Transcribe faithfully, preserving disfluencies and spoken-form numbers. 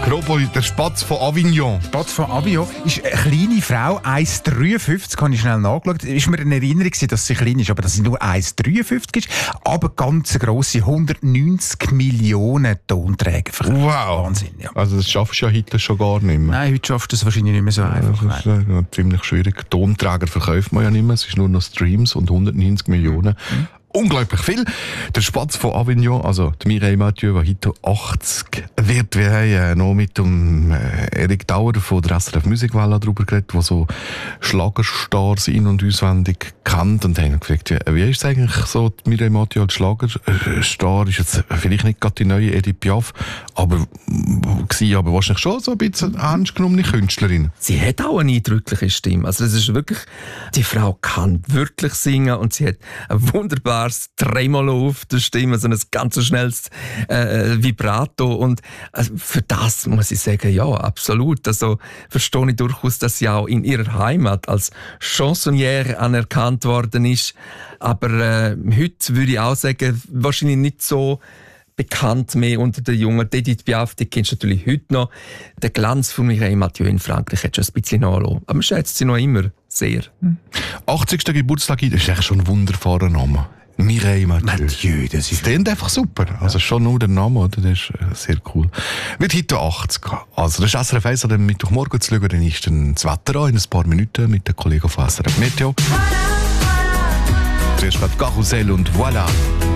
Akropolis, der Spatz von Avignon. Spatz von Avignon ist eine kleine Frau, eins Komma dreiundfünfzig, habe ich schnell nachgeschaut. Ist mir eine Erinnerung, dass sie klein ist, aber dass sie nur eins Komma dreiundfünfzig ist, aber ganz grosse, hundertneunzig Millionen Tonträger verkauft. Wow. Wahnsinn, ja. Also das schaffst du ja heute schon gar nicht mehr. Nein, heute schaffst du das wahrscheinlich nicht mehr so einfach. Das ist äh, ziemlich schwierig. Tonträger verkauft man ja nicht mehr, es ist nur noch Streams und hundertneunzig Millionen. Mhm. Unglaublich viel. Der Spatz von Avignon, also die Mireille Mathieu, die heute achtzig wird. Wir haben äh, noch mit dem äh, Erik Dauer von der S R F Musikwelle darüber geredet, der so Schlagerstars in- und auswendig kennt. Und haben gefragt, wie, wie ist es eigentlich so, die Mireille Mathieu als Schlagerstar ist jetzt vielleicht nicht gerade die neue Edith Piaf, aber war aber wahrscheinlich schon so ein bisschen eine ernst genommene Künstlerin. Sie hat auch eine eindrückliche Stimme. Also das ist wirklich, die Frau kann wirklich singen und sie hat ein wunderbares Tremolo auf der Stimme, so ein ganz schnelles äh, Vibrato und also für das muss ich sagen, ja, absolut. Also verstehe ich durchaus, dass sie auch in ihrer Heimat als Chansonnière anerkannt worden ist, aber äh, heute würde ich auch sagen, wahrscheinlich nicht so bekannt mehr unter den Jungen. Edith Piaf, die kennst du natürlich heute noch. Der Glanz von Mireille Mathieu in Frankreich hat schon ein bisschen nachgelassen. Aber man schätzt sie noch immer sehr. achtzigsten Geburtstag, das ist echt schon ein wunderbarer Name. Mireille Mathieu. Mathieu, das ist... Das klingt einfach super. Also schon nur der Name, oder? Das ist äh, sehr cool. Wird heute achtzig. Also das ist S R F eins, am Mittwochmorgen zu schauen, dann ist dann das Wetter an, in ein paar Minuten mit den Kollegen von S R F Meteo. Zuerst wird Karussell und voilà.